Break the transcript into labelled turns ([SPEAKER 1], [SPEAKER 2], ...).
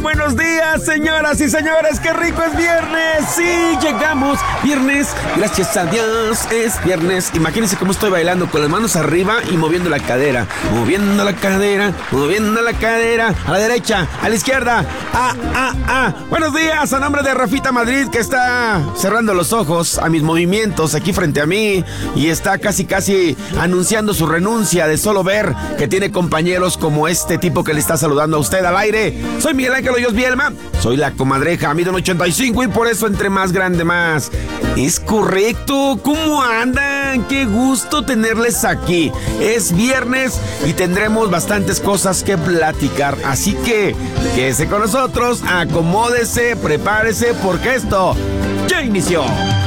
[SPEAKER 1] Buenos días, señoras y señores, qué rico es viernes. Sí, llegamos, viernes, gracias a Dios es viernes. Imagínense cómo estoy bailando con las manos arriba y moviendo la cadera, moviendo la cadera, moviendo la cadera, a la derecha, a la izquierda. Buenos días, a nombre de Rafita Madrid, que está cerrando los ojos a mis movimientos aquí frente a mí y está casi anunciando su renuncia de solo ver que tiene compañeros como este tipo que le está saludando a usted al aire. Soy Miguel Ángel Hoyos Bielma, soy la comadreja, mido 1.85 y por eso entre más grande más. Es correcto, ¿cómo andan? Qué gusto tenerles aquí. Es viernes y tendremos bastantes cosas que platicar, así que quédese con nosotros, acomódese, prepárese porque esto ya inició.